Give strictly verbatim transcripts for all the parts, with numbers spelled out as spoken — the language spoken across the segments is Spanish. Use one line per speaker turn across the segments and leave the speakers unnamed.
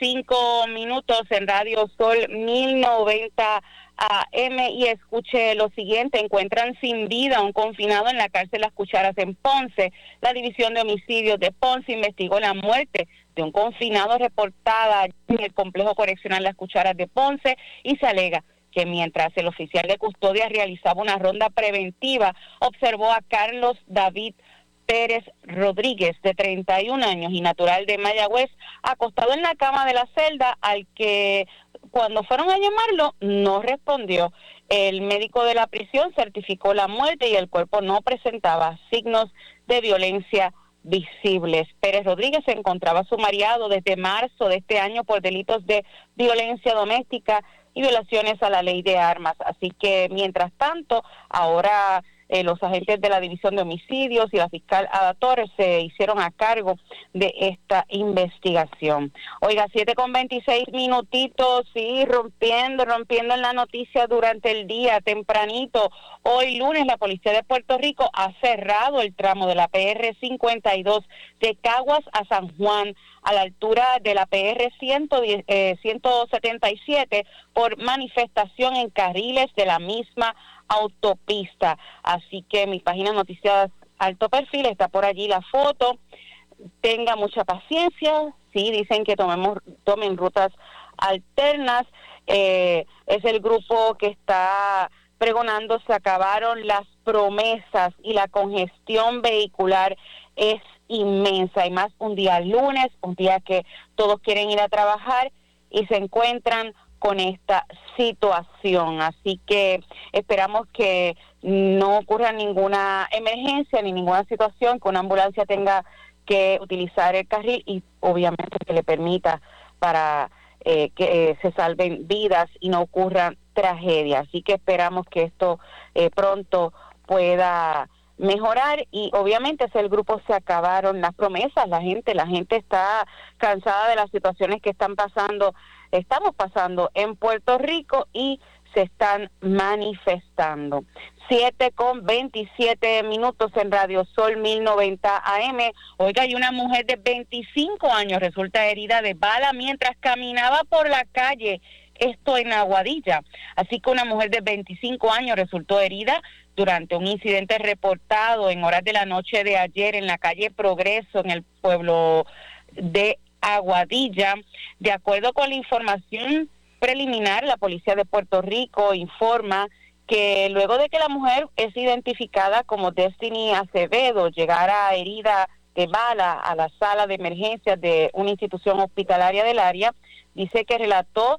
cinco minutos en Radio Sol mil noventa A M y escuche lo siguiente. Encuentran sin vida a un confinado en la cárcel Las Cucharas en Ponce. La División de Homicidios de Ponce investigó la muerte de un confinado reportada en el complejo correccional Las Cucharas de Ponce y se alega que mientras el oficial de custodia realizaba una ronda preventiva, observó a Carlos David Pérez Rodríguez, de treinta y un años y natural de Mayagüez, acostado en la cama de la celda, al que cuando fueron a llamarlo no respondió. El médico de la prisión certificó la muerte y el cuerpo no presentaba signos de violencia visibles. Pérez Rodríguez se encontraba sumariado desde marzo de este año por delitos de violencia doméstica y violaciones a la ley de armas. Así que, mientras tanto, ahora eh, los agentes de la División de Homicidios y la fiscal Ada Torres se hicieron a cargo de esta investigación. Oiga, siete con veintiséis minutitos, sí, rompiendo, rompiendo en la noticia durante el día, tempranito. Hoy lunes la Policía de Puerto Rico ha cerrado el tramo de la P R cincuenta y dos de Caguas a San Juan, a la altura de la P R ciento setenta y siete, por manifestación en carriles de la misma autopista. Así que mi página Noticias Alto Perfil está por allí la foto. Tenga mucha paciencia. Sí, dicen que tomemos tomen rutas alternas. Eh, es el grupo que está pregonando se acabaron las promesas y la congestión vehicular es inmensa, y más un día lunes, un día que todos quieren ir a trabajar y se encuentran con esta situación. Así que esperamos que no ocurra ninguna emergencia ni ninguna situación, que una ambulancia tenga que utilizar el carril y obviamente que le permita para eh, que eh, se salven vidas y no ocurran tragedias. Así que esperamos que esto eh, pronto pueda mejorar y obviamente si el grupo se acabaron las promesas, la gente, la gente está cansada de las situaciones que están pasando, estamos pasando en Puerto Rico y se están manifestando. siete con veintisiete minutos en Radio Sol mil noventa A M. Oiga, y una mujer de veinticinco años resulta herida de bala mientras caminaba por la calle, esto en Aguadilla. Así que una mujer de veinticinco años resultó herida durante un incidente reportado en horas de la noche de ayer en la calle Progreso, en el pueblo de Aguadilla. De acuerdo con la información preliminar, la Policía de Puerto Rico informa que luego de que la mujer es identificada como Destiny Acevedo llegara herida de bala a la sala de emergencias de una institución hospitalaria del área, dice que relató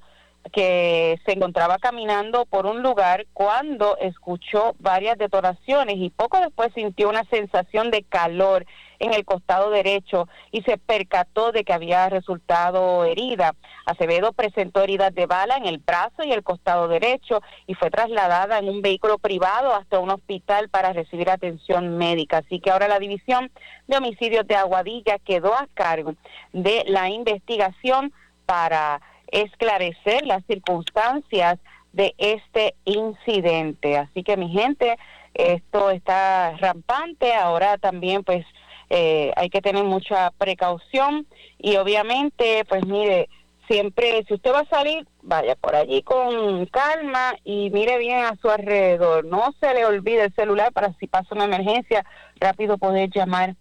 que se encontraba caminando por un lugar cuando escuchó varias detonaciones y poco después sintió una sensación de calor en el costado derecho y se percató de que había resultado herida. Acevedo presentó heridas de bala en el brazo y el costado derecho y fue trasladada en un vehículo privado hasta un hospital para recibir atención médica. Así que ahora la División de Homicidios de Aguadilla quedó a cargo de la investigación para esclarecer las circunstancias de este incidente. Así que mi gente, esto está rampante, ahora también pues eh, hay que tener mucha precaución y obviamente pues mire, siempre si usted va a salir, vaya por allí con calma y mire bien a su alrededor, no se le olvide el celular para si pasa una emergencia, rápido poder llamar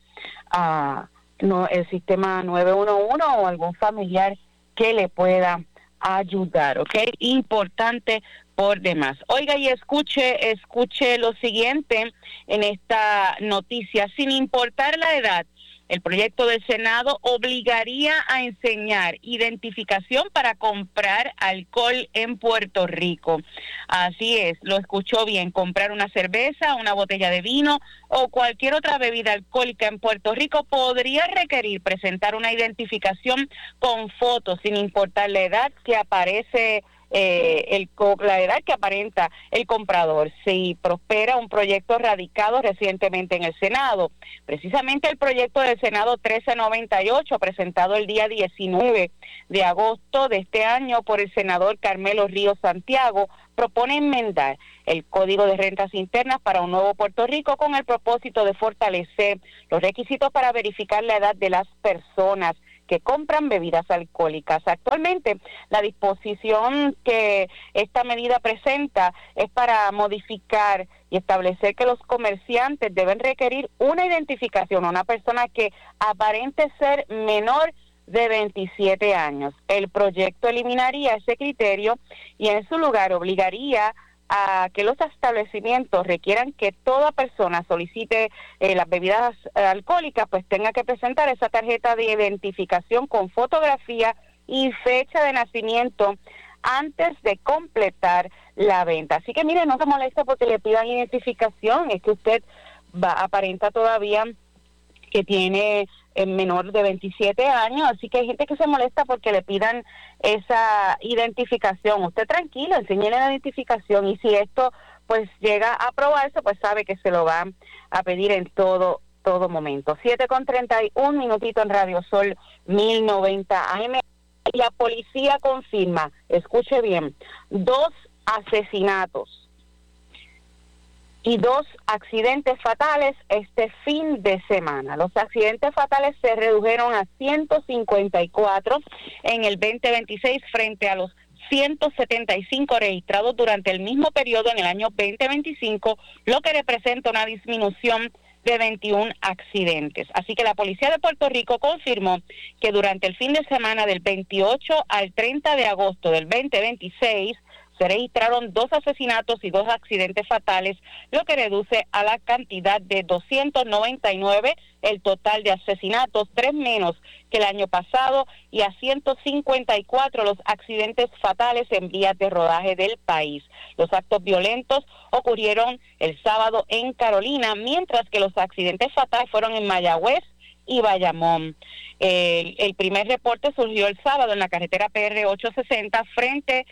a no, el sistema nueve uno uno o algún familiar que le pueda ayudar, ¿ok? Importante por demás. Oiga, y escuche, escuche lo siguiente en esta noticia. Sin importar la edad, el proyecto del Senado obligaría a enseñar identificación para comprar alcohol en Puerto Rico. Así es, lo escuchó bien, comprar una cerveza, una botella de vino o cualquier otra bebida alcohólica en Puerto Rico podría requerir presentar una identificación con fotos, sin importar la edad que aparece Eh, el, la edad que aparenta el comprador. Si prospera un proyecto radicado recientemente en el Senado, precisamente el proyecto del Senado trece noventa y ocho, presentado el día diecinueve de agosto de este año por el senador Carmelo Ríos Santiago, propone enmendar el Código de Rentas Internas para un nuevo Puerto Rico con el propósito de fortalecer los requisitos para verificar la edad de las personas que compran bebidas alcohólicas. Actualmente, la disposición que esta medida presenta es para modificar y establecer que los comerciantes deben requerir una identificación a una persona que aparente ser menor de veintisiete años. El proyecto eliminaría ese criterio y en su lugar obligaría a que los establecimientos requieran que toda persona solicite eh, las bebidas eh, alcohólicas, pues tenga que presentar esa tarjeta de identificación con fotografía y fecha de nacimiento antes de completar la venta. Así que mire, no se moleste porque le pidan identificación, es que usted va, aparenta todavía que tiene eh, menor de veintisiete años, así que hay gente que se molesta porque le pidan esa identificación. Usted tranquilo, enséñele la identificación y si esto pues llega a aprobarse, pues sabe que se lo van a pedir en todo todo momento. siete con treinta y un minutito en Radio Sol mil noventa A M. La policía confirma, escuche bien, dos asesinatos y dos accidentes fatales este fin de semana. Los accidentes fatales se redujeron a ciento cincuenta y cuatro en el veinte veintiséis frente a los ciento setenta y cinco registrados durante el mismo periodo en el año veinte veinticinco, lo que representa una disminución de veintiún accidentes. Así que la Policía de Puerto Rico confirmó que durante el fin de semana del veintiocho al treinta de agosto del veinte veintiséis se registraron dos asesinatos y dos accidentes fatales, lo que reduce a la cantidad de doscientos noventa y nueve el total de asesinatos, tres menos que el año pasado, y a ciento cincuenta y cuatro los accidentes fatales en vías de rodaje del país. Los actos violentos ocurrieron el sábado en Carolina, mientras que los accidentes fatales fueron en Mayagüez y Bayamón. El, el primer reporte surgió el sábado en la carretera P R ochocientos sesenta frente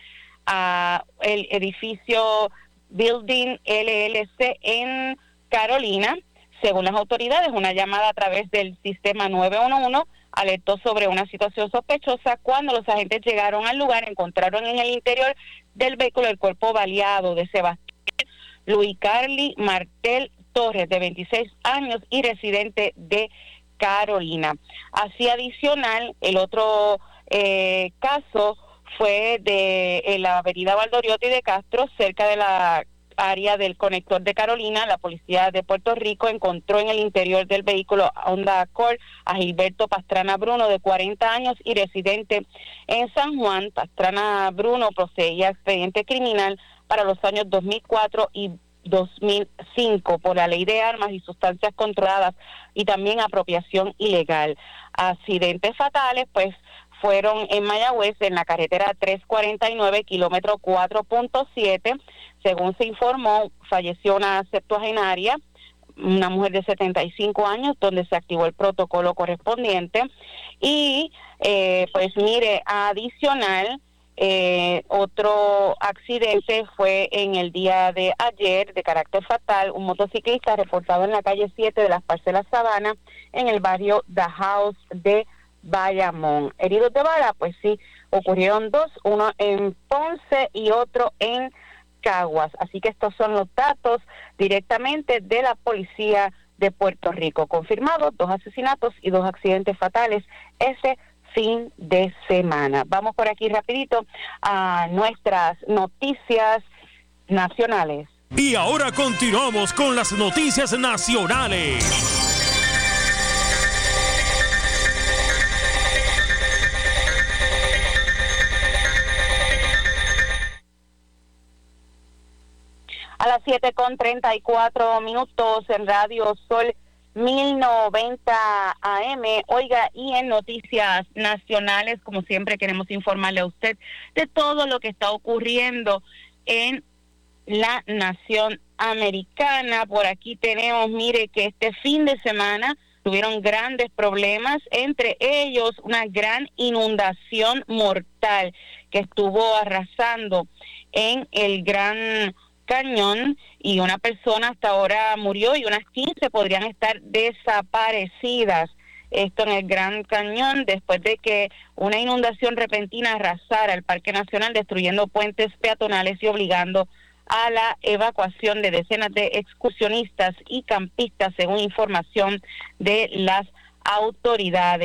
a el edificio Building L L C en Carolina. Según las autoridades, una llamada a través del sistema nueve uno uno alertó sobre una situación sospechosa. Cuando los agentes llegaron al lugar, encontraron en el interior del vehículo el cuerpo baleado de Sebastián Luis Carly Martel Torres, de veintiséis años y residente de Carolina. Así adicional, el otro eh, caso fue de en la avenida Valdoriotti de Castro, cerca de la área del conector de Carolina. La policía de Puerto Rico encontró en el interior del vehículo Honda Accord a Gilberto Pastrana Bruno, de cuarenta años y residente en San Juan. Pastrana Bruno poseía expediente criminal para los años dos mil cuatro y dos mil cinco por la ley de armas y sustancias controladas y también apropiación ilegal. Accidentes fatales, pues, fueron en Mayagüez, en la carretera trescientos cuarenta y nueve, kilómetro cuatro punto siete. Según se informó, falleció una septuagenaria, una mujer de setenta y cinco años, donde se activó el protocolo correspondiente. Y, eh, pues mire, adicional, eh, otro accidente fue en el día de ayer, de carácter fatal. Un motociclista reportado en la calle siete de las Parcelas Sabana, en el barrio The House de Bayamón. Heridos de bala, pues sí, ocurrieron dos, uno en Ponce y otro en Caguas. Así que estos son los datos directamente de la policía de Puerto Rico. Confirmados, dos asesinatos y dos accidentes fatales ese fin de semana. Vamos por aquí rapidito a nuestras noticias nacionales.
Y ahora continuamos con las noticias nacionales.
A las siete con treinta y cuatro minutos en Radio Sol mil noventa A M. Oiga, y en noticias nacionales, como siempre, queremos informarle a usted de todo lo que está ocurriendo en la nación americana. Por aquí tenemos, mire, que este fin de semana tuvieron grandes problemas, entre ellos una gran inundación mortal que estuvo arrasando en el Gran Cañón, y una persona hasta ahora murió y unas quince podrían estar desaparecidas. Esto en el Gran Cañón, después de que una inundación repentina arrasara el Parque Nacional, destruyendo puentes peatonales y obligando a la evacuación de decenas de excursionistas y campistas, según información de las autoridades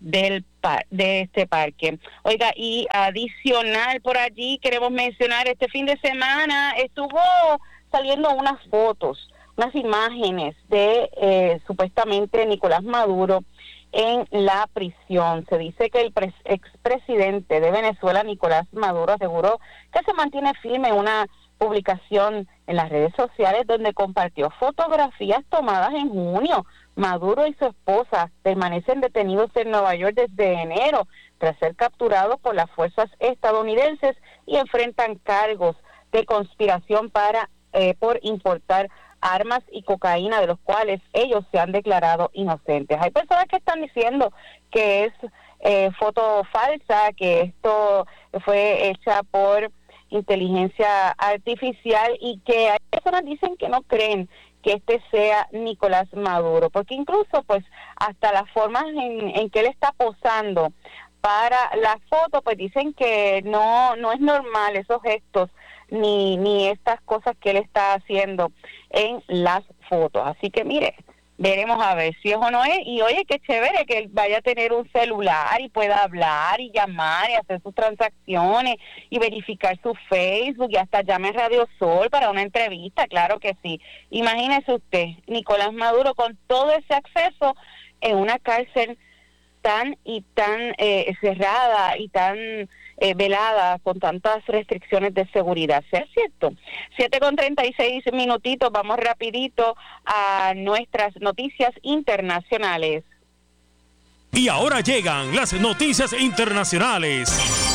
del par de este parque. Oiga, y adicional por allí queremos mencionar, este fin de semana estuvo saliendo unas fotos, unas imágenes de eh, supuestamente Nicolás Maduro en la prisión. Se dice que el pres- expresidente de Venezuela, Nicolás Maduro, aseguró que se mantiene firme en una publicación en las redes sociales donde compartió fotografías tomadas en junio. Maduro y su esposa permanecen detenidos en Nueva York desde enero tras ser capturados por las fuerzas estadounidenses y enfrentan cargos de conspiración para eh, por importar armas y cocaína, de los cuales ellos se han declarado inocentes. Hay personas que están diciendo que es eh, foto falsa, que esto fue hecha por inteligencia artificial, y que hay personas dicen que no creen que este sea Nicolás Maduro, porque incluso pues hasta las formas en, en que él está posando para la foto, pues dicen que no no es normal esos gestos ni ni estas cosas que él está haciendo en las fotos. Así que mire, veremos a ver si es o no es. Y oye, qué chévere que él vaya a tener un celular y pueda hablar y llamar y hacer sus transacciones y verificar su Facebook, y hasta llame a Radio Sol para una entrevista, claro que sí. Imagínese usted, Nicolás Maduro con todo ese acceso en una cárcel tan y tan eh, cerrada y tan eh, velada, con tantas restricciones de seguridad. ¿Es cierto? siete con treinta y seis minutitos, vamos rapidito a nuestras noticias internacionales.
Y ahora llegan las noticias internacionales.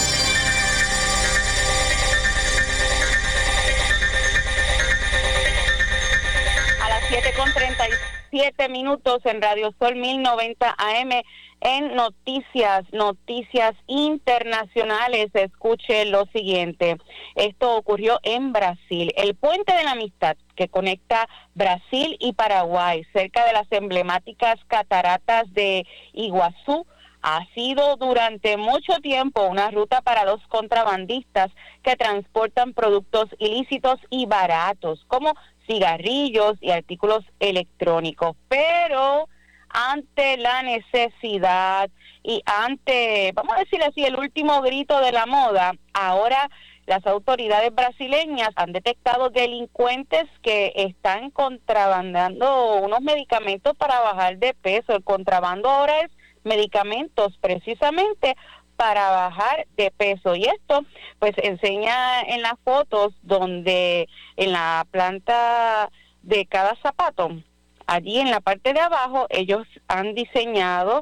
A las siete con treinta y siete minutos en Radio Sol mil noventa A M. En noticias, noticias internacionales, escuche lo siguiente. Esto ocurrió en Brasil. El puente de la amistad que conecta Brasil y Paraguay, cerca de las emblemáticas cataratas de Iguazú, ha sido durante mucho tiempo una ruta para los contrabandistas que transportan productos ilícitos y baratos, como cigarrillos y artículos electrónicos. Pero ante la necesidad y ante, vamos a decir así, el último grito de la moda, ahora las autoridades brasileñas han detectado delincuentes que están contrabandando unos medicamentos para bajar de peso. El contrabando ahora es medicamentos precisamente para bajar de peso, y esto pues enseña en las fotos donde en la planta de cada zapato, allí en la parte de abajo, ellos han diseñado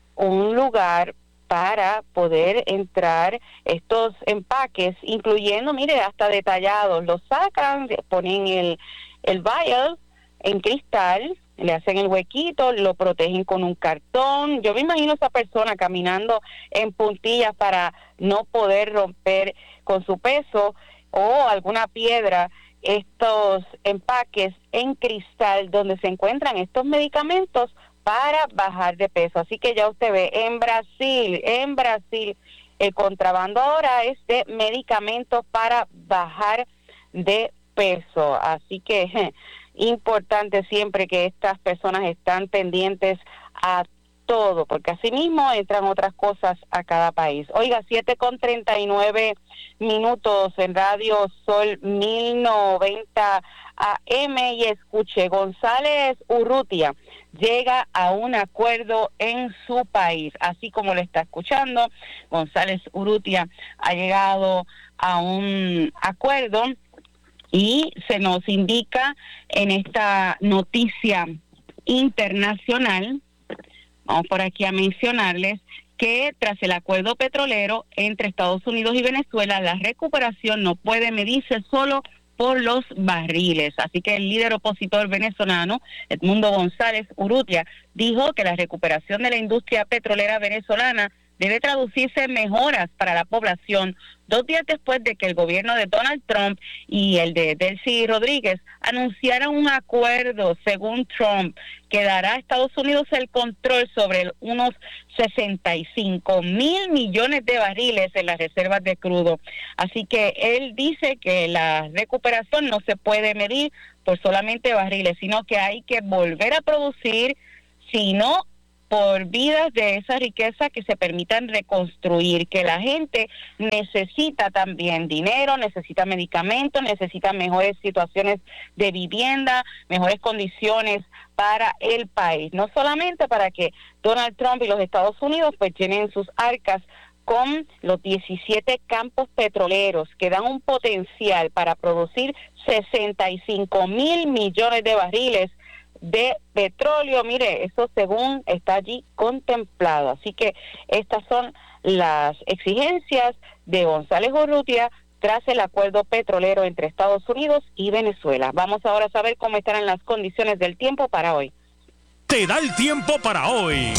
un lugar para poder entrar estos empaques, incluyendo, mire, hasta detallados. Los sacan, ponen el, el vial en cristal, le hacen el huequito, lo protegen con un cartón. Yo me imagino esa persona caminando en puntillas para no poder romper con su peso o alguna piedra estos empaques en cristal donde se encuentran estos medicamentos para bajar de peso. Así que ya usted ve, en Brasil, en Brasil, el contrabando ahora es de medicamentos para bajar de peso. Así que je, importante siempre que estas personas están pendientes a todo, porque así mismo entran otras cosas a cada país. Oiga, siete con treinta y nueve minutos en Radio Sol mil noventa A M, y escuche, González Urrutia llega a un acuerdo en su país, así como lo está escuchando. González Urrutia ha llegado a un acuerdo y se nos indica en esta noticia internacional, vamos por aquí a mencionarles, que tras el acuerdo petrolero entre Estados Unidos y Venezuela, la recuperación no puede medirse solo por los barriles. Así que el líder opositor venezolano, Edmundo González Urrutia, dijo que la recuperación de la industria petrolera venezolana debe traducirse en mejoras para la población, dos días después de que el gobierno de Donald Trump y el de Delcy Rodríguez anunciaran un acuerdo, según Trump, que dará a Estados Unidos el control sobre unos sesenta y cinco mil millones de barriles en las reservas de crudo. Así que él dice que la recuperación no se puede medir por solamente barriles, sino que hay que volver a producir, si no por vidas de esa riqueza que se permitan reconstruir, que la gente necesita también dinero, necesita medicamentos, necesita mejores situaciones de vivienda, mejores condiciones para el país, no solamente para que Donald Trump y los Estados Unidos pues llenen sus arcas con los diecisiete campos petroleros que dan un potencial para producir sesenta y cinco mil millones de barriles de petróleo. Mire, eso según está allí contemplado. Así que estas son las exigencias de González Urrutia tras el acuerdo petrolero entre Estados Unidos y Venezuela. Vamos ahora a saber cómo estarán las condiciones del tiempo para hoy.
Te da el tiempo para hoy.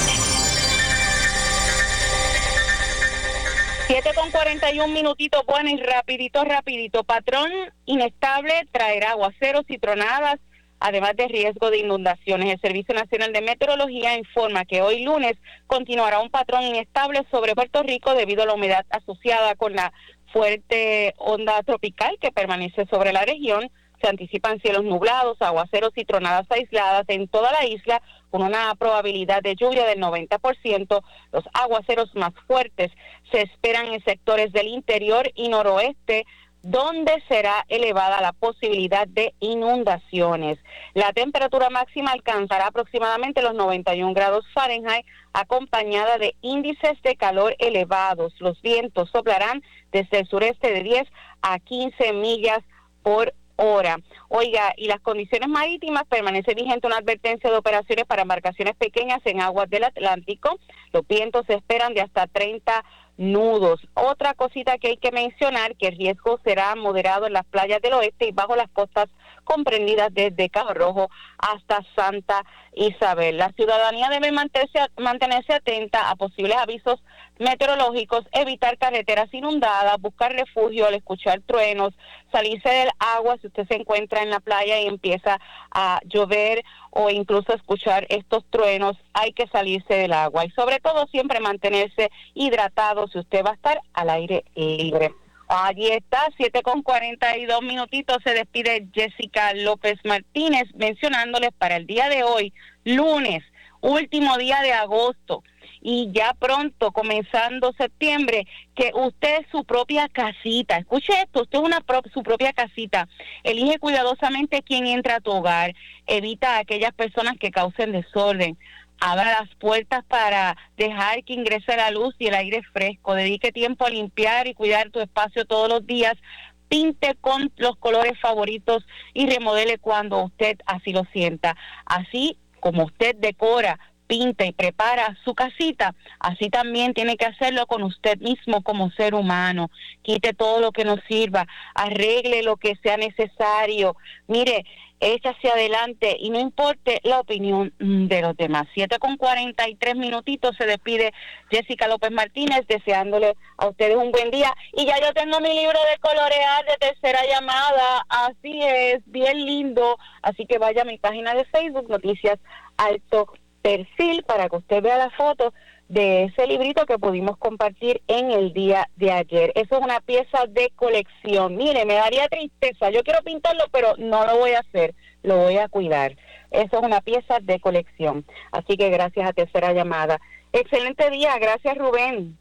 siete con cuarenta y un minutitos, bueno, y rapidito, rapidito. Patrón inestable traerá aguaceros y tronadas, además de riesgo de inundaciones. El Servicio Nacional de Meteorología informa que hoy lunes continuará un patrón inestable sobre Puerto Rico debido a la humedad asociada con la fuerte onda tropical que permanece sobre la región. Se anticipan cielos nublados, aguaceros y tronadas aisladas en toda la isla, con una probabilidad de lluvia del noventa por ciento. Los aguaceros más fuertes se esperan en sectores del interior y noroeste, donde será elevada la posibilidad de inundaciones. La temperatura máxima alcanzará aproximadamente los noventa y un grados Fahrenheit, acompañada de índices de calor elevados. Los vientos soplarán desde el sureste de diez a quince millas por hora. Oiga, y las condiciones marítimas, permanece vigente una advertencia de operaciones para embarcaciones pequeñas en aguas del Atlántico. Los vientos se esperan de hasta treinta nudos. Otra cosita que hay que mencionar, que el riesgo será moderado en las playas del oeste y bajo las costas comprendidas desde Cabo Rojo hasta Santa Isabel. La ciudadanía debe mantenerse, mantenerse atenta a posibles avisos meteorológicos, evitar carreteras inundadas, buscar refugio al escuchar truenos, salirse del agua si usted se encuentra en la playa y empieza a llover o incluso escuchar estos truenos, hay que salirse del agua y sobre todo siempre mantenerse hidratado si usted va a estar al aire libre. Allí está, siete con cuarenta y dos minutitos, se despide Jessica López Martínez mencionándoles para el día de hoy, lunes, último día de agosto, y ya pronto, comenzando septiembre, que usted es su propia casita. Escuche esto, usted es una pro- su propia casita. Elige cuidadosamente quién entra a tu hogar. Evita a aquellas personas que causen desorden. Abra las puertas para dejar que ingrese la luz y el aire fresco. Dedique tiempo a limpiar y cuidar tu espacio todos los días. Pinte con los colores favoritos y remodele cuando usted así lo sienta. Así como usted decora, pinta y prepara su casita, así también tiene que hacerlo con usted mismo como ser humano. Quite todo lo que no sirva, arregle lo que sea necesario. Mire, echa hacia adelante y no importe la opinión de los demás. siete con cuarenta y tres minutitos, se despide Jessica López Martínez, deseándole a ustedes un buen día. Y ya yo tengo mi libro de colorear de tercera llamada, así es, bien lindo. Así que vaya a mi página de Facebook, Noticias Alto Perfil, para que usted vea la foto de ese librito que pudimos compartir en el día de ayer. Eso es una pieza de colección. Mire, me daría tristeza, yo quiero pintarlo, pero no lo voy a hacer, lo voy a cuidar. Eso es una pieza de colección. Así que gracias a Tercera Llamada. Excelente día, gracias Rubén.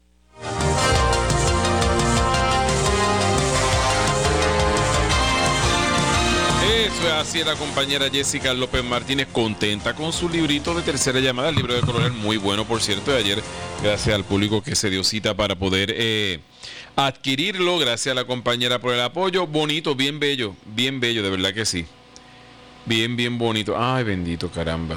Eso es así, la compañera Jessica López Martínez, contenta con su librito de Tercera Llamada, el libro de colorear, muy bueno, por cierto, de ayer, gracias al público que se dio cita para poder eh, adquirirlo, gracias a la compañera por el apoyo, bonito, bien bello, bien bello, de verdad que sí, bien, bien bonito, ay bendito, caramba,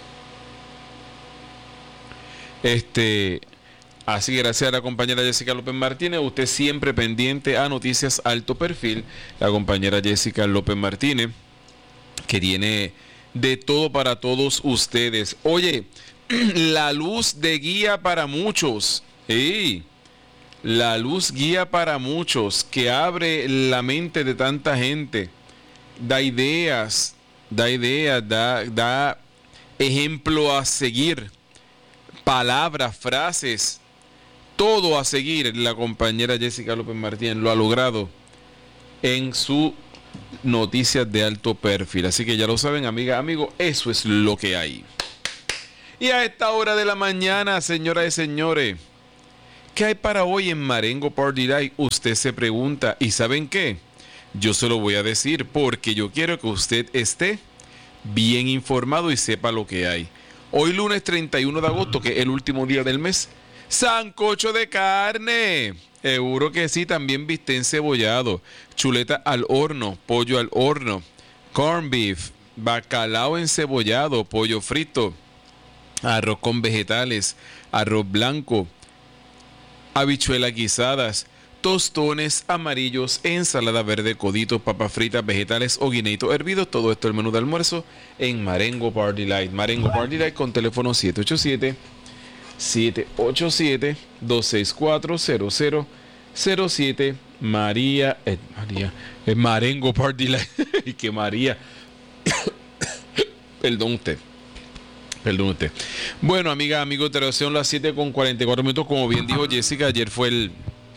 este... Así que gracias a la compañera Jessica López Martínez, usted siempre pendiente a Noticias Alto Perfil, la compañera Jessica López Martínez, que tiene de todo para todos ustedes. Oye, la luz de guía para muchos, ¡ey! La luz guía para muchos, que abre la mente de tanta gente, da ideas, da ideas, da, da ejemplo a seguir, palabras, frases, todo a seguir. La compañera Jessica López Martínez lo ha logrado en su Noticias de Alto Perfil. Así que ya lo saben, amiga, amigo, eso es lo que hay. Y a esta hora de la mañana, señoras y señores, ¿qué hay para hoy en Marengo Party Live? Usted se pregunta, ¿y saben qué? Yo se lo voy a decir porque yo quiero que usted esté bien informado y sepa lo que hay. Hoy lunes treinta y uno de agosto, que es el último día del mes, sancocho de carne. Seguro que sí, también bistec encebollado, chuleta al horno, pollo al horno, corn beef, bacalao encebollado, pollo frito, arroz con vegetales, arroz blanco, habichuelas guisadas, tostones amarillos, ensalada verde, coditos, papas fritas, vegetales o guineitos hervidos. Todo esto el menú de almuerzo en Marengo Party Light. Marengo Party Light con teléfono siete ocho siete, siete ocho siete, dos seis cuatro, cero cero cero siete. María, eh, María, es Marengo Party Light. Y que María, perdón usted. Perdón usted. Bueno, amiga, amigos, te son las siete con cuarenta y cuatro minutos. Como bien dijo Jessica, ayer fue el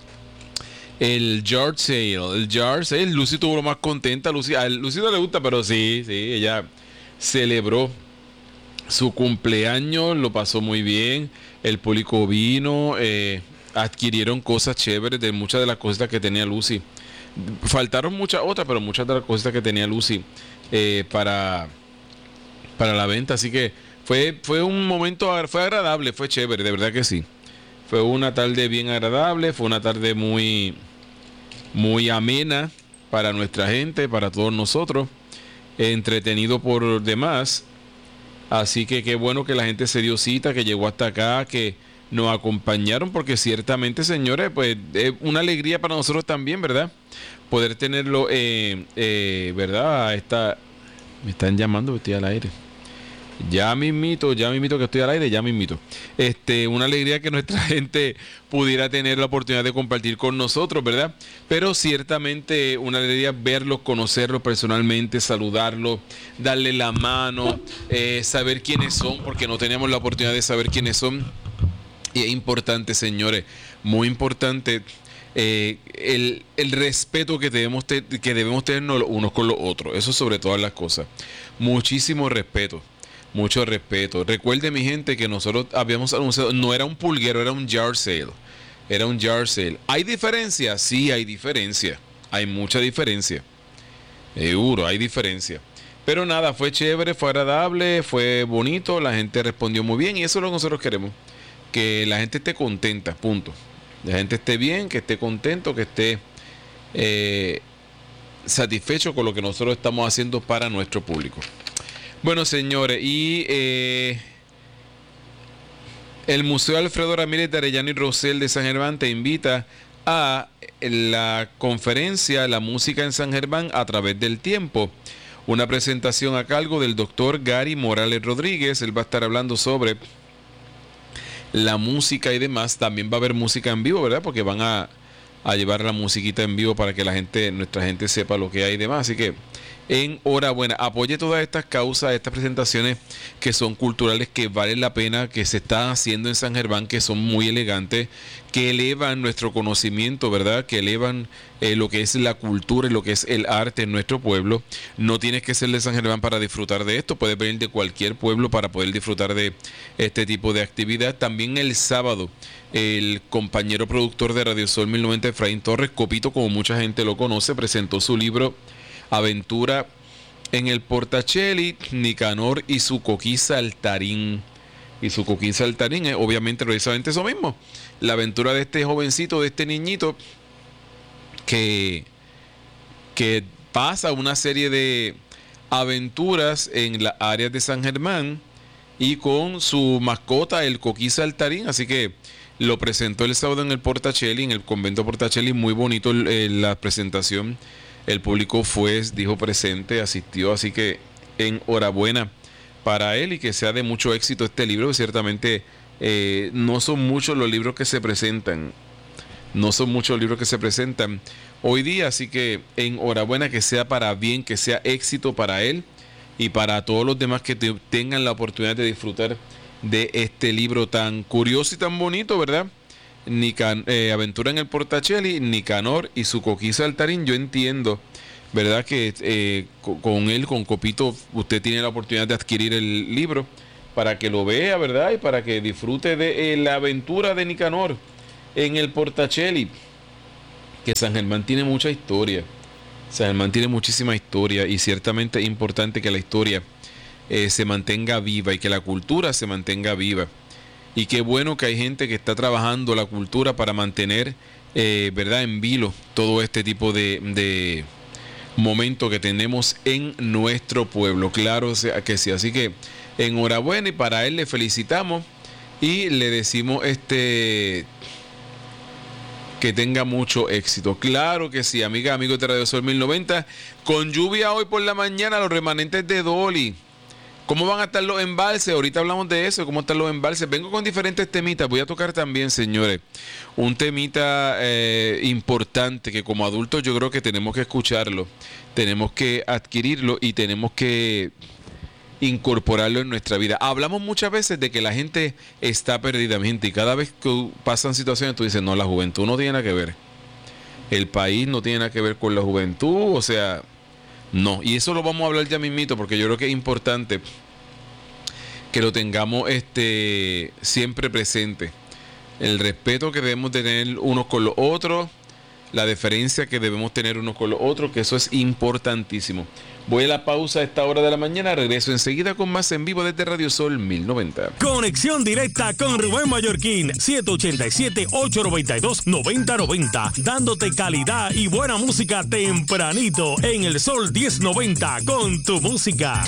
el yard sale. El yard sale. Lucy tuvo lo más contenta. Lucy, a Lucy no le gusta, pero sí, sí, ella celebró su cumpleaños, lo pasó muy bien. El público vino, eh, adquirieron cosas chéveres de muchas de las cosas que tenía Lucy. Faltaron muchas otras, pero muchas de las cosas que tenía Lucy eh, para, para la venta. Así que Fue, fue un momento, fue agradable, fue chévere, de verdad que sí. Fue una tarde bien agradable, fue una tarde muy, muy amena para nuestra gente, para todos nosotros, entretenido por demás. Así que qué bueno que la gente se dio cita, que llegó hasta acá, que nos acompañaron, porque ciertamente, señores, pues es una alegría para nosotros también, ¿verdad? Poder tenerlo, eh, eh, ¿verdad? Esta, me están llamando, estoy al aire. Ya mismito, ya mismito que estoy al aire, ya mismito. Este, una alegría que nuestra gente pudiera tener la oportunidad de compartir con nosotros, ¿verdad? Pero ciertamente una alegría verlos, conocerlos personalmente, saludarlos, darle la mano, eh, saber quiénes son, porque no teníamos la oportunidad de saber quiénes son. Y es importante, señores, muy importante, eh, el, el respeto que debemos, te, que debemos tener unos con los otros. Eso sobre todas las cosas. Muchísimo respeto. Mucho respeto. Recuerde, mi gente, que nosotros habíamos anunciado, no era un pulguero, era un yard sale. Era un yard sale. ¿Hay diferencia? Sí, hay diferencia. Hay mucha diferencia. Seguro, hay diferencia. Pero nada, fue chévere, fue agradable, fue bonito, la gente respondió muy bien y eso es lo que nosotros queremos. Que la gente esté contenta, punto. La gente esté bien, que esté contento, que esté eh, satisfecho con lo que nosotros estamos haciendo para nuestro público. Bueno, señores, y eh, el Museo Alfredo Ramírez de Arellano y Rosell de San Germán te invita a la conferencia La Música en San Germán a través del tiempo. Una presentación a cargo del doctor Gary Morales Rodríguez. Él va a estar hablando sobre la música y demás. También va a haber música en vivo, ¿verdad? Porque van a, a llevar la musiquita en vivo para que la gente, nuestra gente sepa lo que hay y demás. Así que enhorabuena, apoye todas estas causas, estas presentaciones que son culturales, que valen la pena, que se están haciendo en San Germán, que son muy elegantes, que elevan nuestro conocimiento, ¿verdad? Que elevan eh, lo que es la cultura y lo que es el arte en nuestro pueblo. No tienes que ser de San Germán para disfrutar de esto, puedes venir de cualquier pueblo para poder disfrutar de este tipo de actividad. También el sábado, el compañero productor de Radio Sol mil noventa, Efraín Torres, Copito, como mucha gente lo conoce, presentó su libro Aventura en el Portacheli, Nicanor y su coquí saltarín. Y su coquí saltarín es obviamente precisamente eso mismo. La aventura de este jovencito, de este niñito, que, que pasa una serie de aventuras en las áreas de San Germán y con su mascota, el coquí saltarín. Así que lo presentó el sábado en el Portacheli, en el convento Portacheli. Muy bonito eh, la presentación. El público fue, dijo presente, asistió, así que enhorabuena para él y que sea de mucho éxito este libro, que ciertamente eh, no son muchos los libros que se presentan, no son muchos los libros que se presentan hoy día, así que enhorabuena, que sea para bien, que sea éxito para él y para todos los demás que te, tengan la oportunidad de disfrutar de este libro tan curioso y tan bonito, ¿verdad? Nican, eh, Aventura en el Portacheli, Nicanor y su coquí saltarín. Yo entiendo, ¿verdad? Que eh, con él, con Copito, usted tiene la oportunidad de adquirir el libro para que lo vea, ¿verdad? Y para que disfrute de eh, la aventura de Nicanor en el Portacelli. Que San Germán tiene mucha historia. San Germán tiene muchísima historia y ciertamente es importante que la historia eh, se mantenga viva y que la cultura se mantenga viva. Y qué bueno que hay gente que está trabajando la cultura para mantener, eh, ¿verdad?, en vilo todo este tipo de, de momentos que tenemos en nuestro pueblo. Claro que sí. Así que enhorabuena y para él le felicitamos y le decimos este... que tenga mucho éxito. Claro que sí, amiga, amigos de Radio Sol mil noventa. Con lluvia hoy por la mañana, los remanentes de Dolly. ¿Cómo van a estar los embalses? Ahorita hablamos de eso, cómo están los embalses. Vengo con diferentes temitas. Voy a tocar también, señores, un temita eh, importante que como adultos yo creo que tenemos que escucharlo, tenemos que adquirirlo y tenemos que incorporarlo en nuestra vida. Hablamos muchas veces de que la gente está perdida, mi gente, y cada vez que pasan situaciones tú dices, no, la juventud no tiene nada que ver, el país no tiene nada que ver con la juventud, o sea, no, y eso lo vamos a hablar ya mismito, porque yo creo que es importante que lo tengamos este siempre presente, el respeto que debemos tener unos con los otros, la deferencia que debemos tener unos con los otros, que eso es importantísimo. Voy a la pausa a esta hora de la mañana, regreso enseguida con más en vivo desde Radio Sol mil noventa.
Conexión directa con Rubén Mallorquín, siete ocho siete, ocho nueve dos, nueve cero nueve cero, dándote calidad y buena música tempranito en el Sol diez noventa con tu música.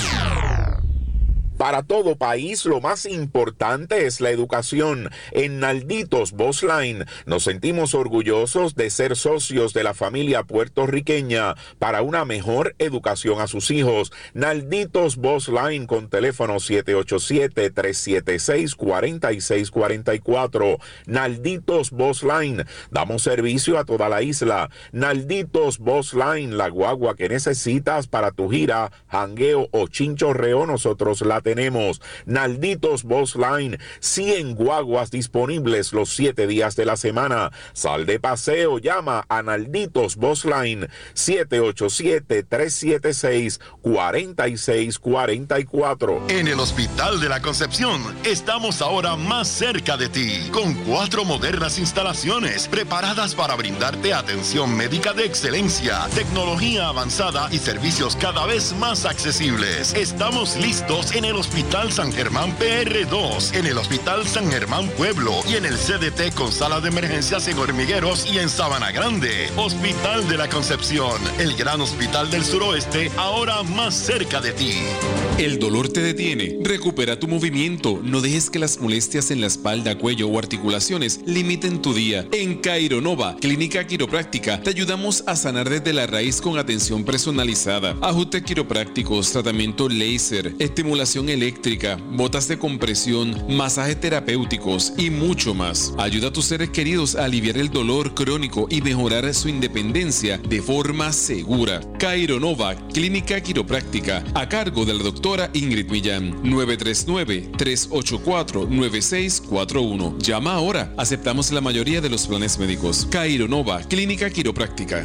Para todo país, lo más importante es la educación. En Nalditos Bus Line nos sentimos orgullosos de ser socios de la familia puertorriqueña para una mejor educación a sus hijos. Nalditos Bus Line con teléfono siete ocho siete, tres siete seis, cuatro seis cuatro cuatro. Nalditos Bus Line. Damos servicio a toda la isla. Nalditos Bus Line, la guagua que necesitas para tu gira, jangueo o chinchorreo, nosotros la tenemos. Nalditos Bus Line, cien guaguas disponibles los siete días de la semana. Sal de paseo, llama a Nalditos Bus Line siete ocho siete, tres siete seis, cuatro seis cuatro cuatro.
En el Hospital de la Concepción estamos ahora más cerca de ti, con cuatro modernas instalaciones preparadas para brindarte atención médica de excelencia, tecnología avanzada y servicios cada vez más accesibles. Estamos listos en el Hospital San Germán P R dos, en el Hospital San Germán Pueblo y en el C D T con sala de emergencias en Hormigueros y en Sabana Grande. Hospital de la Concepción, el gran hospital del suroeste, ahora más cerca de ti.
El dolor te detiene. Recupera tu movimiento. No dejes que las molestias en la espalda, cuello o articulaciones limiten tu día. En Kaironova, Clínica Quiropráctica, te ayudamos a sanar desde la raíz con atención personalizada. Ajustes quiroprácticos, tratamiento láser, estimulación eléctrica, botas de compresión, masajes terapéuticos y mucho más. Ayuda a tus seres queridos a aliviar el dolor crónico y mejorar su independencia de forma segura. Kaironova, Clínica Quiropráctica, a cargo de la doctora Ingrid Millán. nueve tres nueve, tres ocho cuatro, nueve seis cuatro uno. Llama ahora. Aceptamos la mayoría de los planes médicos. Kaironova, Clínica Quiropráctica.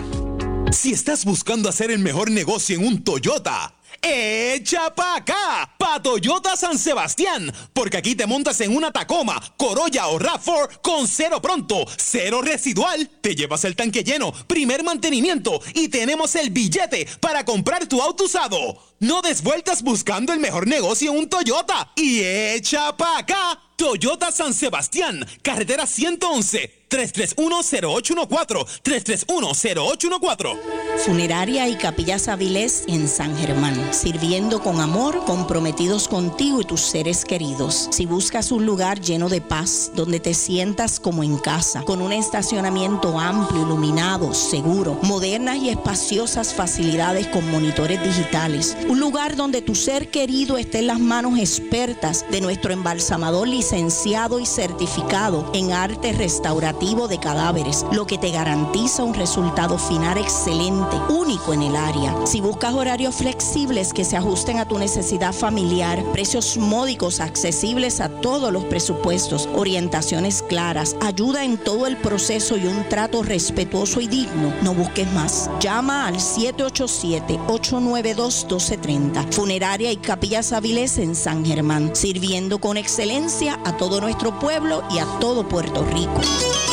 Si estás buscando hacer el mejor negocio en un Toyota, ¡echa pa' acá! Pa' Toyota San Sebastián, porque aquí te montas en una Tacoma, Corolla o RAV cuatro con cero pronto, cero residual, te llevas el tanque lleno, primer mantenimiento y tenemos el billete para comprar tu auto usado. No des vueltas buscando el mejor negocio en un Toyota y echa pa' acá. Toyota San Sebastián, carretera ciento once, tres tres uno, cero ocho uno cuatro, tres tres uno, cero ocho uno cuatro.
Funeraria y Capillas Avilés en San Germán, sirviendo con amor, comprometidos contigo y tus seres queridos. Si buscas un lugar lleno de paz, donde te sientas como en casa, con un estacionamiento amplio, iluminado, seguro, modernas y espaciosas facilidades con monitores digitales, un lugar donde tu ser querido esté en las manos expertas de nuestro embalsamador licenciado y certificado en arte restaurativo preventivo de cadáveres, lo que te garantiza un resultado final excelente, único en el área. Si buscas horarios flexibles que se ajusten a tu necesidad familiar, precios módicos accesibles a todos los presupuestos, orientaciones claras, ayuda en todo el proceso y un trato respetuoso y digno, no busques más. Llama al siete ocho siete, ocho nueve dos, uno dos tres cero. Funeraria y Capillas Avilés en San Germán, sirviendo con excelencia a todo nuestro pueblo y a todo Puerto Rico.